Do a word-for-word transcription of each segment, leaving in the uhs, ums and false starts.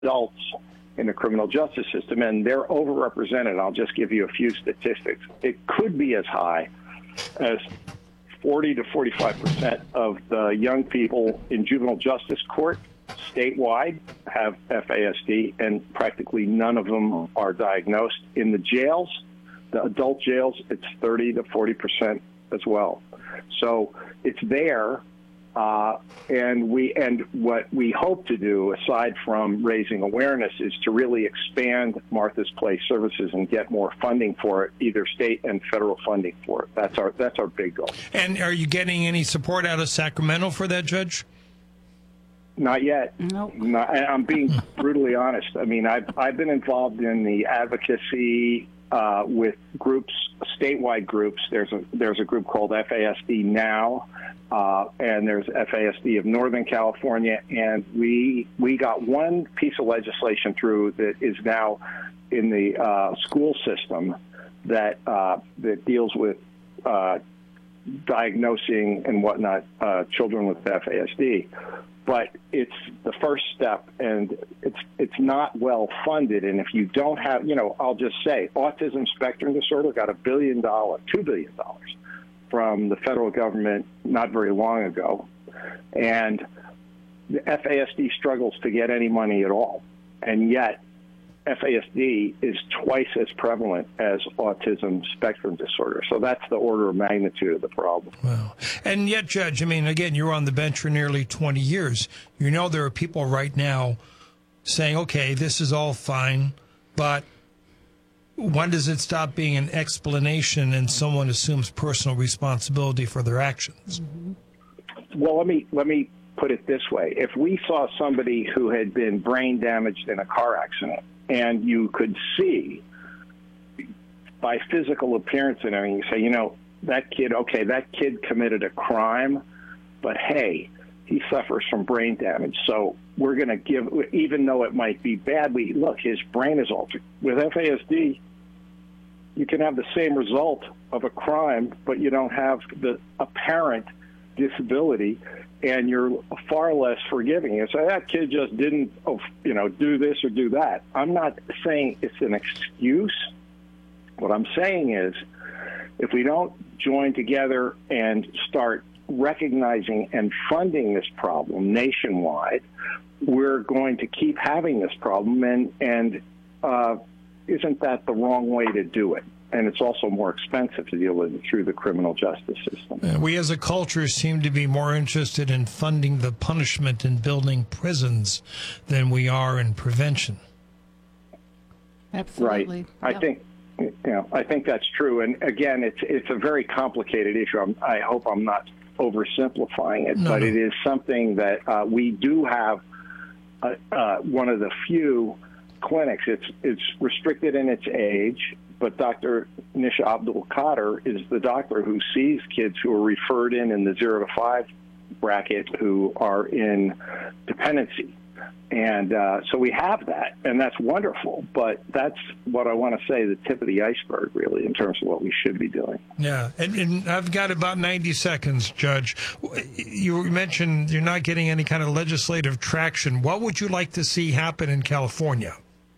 adults in the criminal justice system, and they're overrepresented. I'll just give you a few statistics. It could be as high as forty to forty-five percent of the young people in juvenile justice court statewide have F A S D, and practically none of them are diagnosed. In the jails, the adult jails, it's thirty to forty percent as well. So it's there. Uh, and we and what we hope to do, aside from raising awareness, is to really expand Martha's Place services and get more funding for it, either state and federal funding for it. That's our that's our big goal. And are you getting any support out of Sacramento for that, Judge? Not yet. Nope. Not, I'm being brutally honest. I mean, I've I've been involved in the advocacy uh, with groups, statewide groups. There's a there's a group called F A S D Now. Uh, and there's F A S D of Northern California, and we we got one piece of legislation through that is now in the uh, school system that uh, that deals with uh, diagnosing and whatnot uh, children with F A S D. But it's the first step, and it's it's not well funded. And if you don't have, you know, I'll just say, autism spectrum disorder got a billion dollars, two billion dollars. From the federal government not very long ago, and the F A S D struggles to get any money at all, and yet F A S D is twice as prevalent as autism spectrum disorder. So that's the order of magnitude of the problem. Wow. And yet, Judge, I mean, again, you were on the bench for nearly twenty years. You know there are people right now saying, okay, this is all fine, but when does it stop being an explanation and someone assumes personal responsibility for their actions? Well, let me let me put it this way. If we saw somebody who had been brain damaged in a car accident, and you could see by physical appearance and everything, you say, you know, that kid, okay, that kid committed a crime, but hey, he suffers from brain damage. So we're going to give, even though it might be bad, we look, his brain is altered. With F A S D, you can have the same result of a crime, but you don't have the apparent disability, and you're far less forgiving. You say, that kid just didn't, you know, do this or do that. I'm not saying it's an excuse. What I'm saying is, if we don't join together and start recognizing and funding this problem nationwide, we're going to keep having this problem, and, and uh, isn't that the wrong way to do it? And it's also more expensive to deal with it through the criminal justice system. Uh, we as a culture seem to be more interested in funding the punishment and building prisons than we are in prevention. Absolutely. Right. Yep. I think, you know, I think that's true. And again, it's it's a very complicated issue. I'm, I hope I'm not oversimplifying it, no, but no. it is something that uh, we do have uh, uh, one of the few clinics. It's it's restricted in its age, but Doctor Nisha Abdul Qadir is the doctor who sees kids who are referred in in the zero to five bracket who are in dependency. And uh, so we have that, and that's wonderful. But that's what I want to say, the tip of the iceberg, really, in terms of what we should be doing. Yeah, and, and I've got about ninety seconds, Judge. You mentioned you're not getting any kind of legislative traction. What would you like to see happen in California?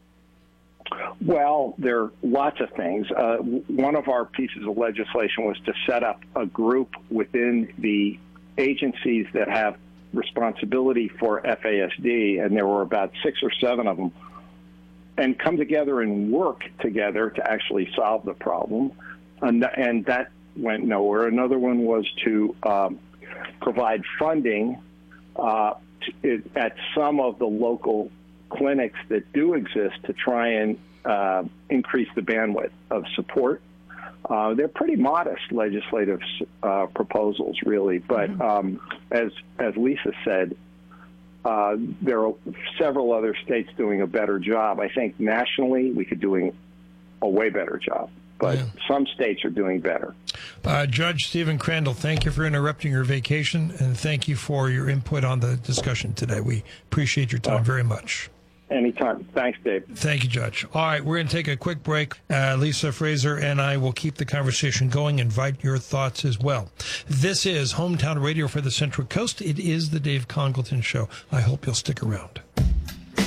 Well, there are lots of things. Uh, one of our pieces of legislation was to set up a group within the agencies that have responsibility for F A S D, and there were about six or seven of them, and come together and work together to actually solve the problem. And, and that went nowhere. Another one was to um, provide funding uh, to, at some of the local clinics that do exist to try and uh, increase the bandwidth of support. Uh, they're pretty modest legislative uh, proposals, really. But um, as as Lisa said, uh, there are several other states doing a better job. I think nationally we could doing a way better job. But yeah. Some states are doing better. Uh, Judge Stephen Crandall, thank you for interrupting your vacation, and thank you for your input on the discussion today. We appreciate your time uh, very much. Anytime. Thanks, Dave. Thank you, Judge. All right, we're going to take a quick break. Uh, Lisa Fraser and I will keep the conversation going. Invite your thoughts as well. This is Hometown Radio for the Central Coast. It is the Dave Congleton Show. I hope you'll stick around.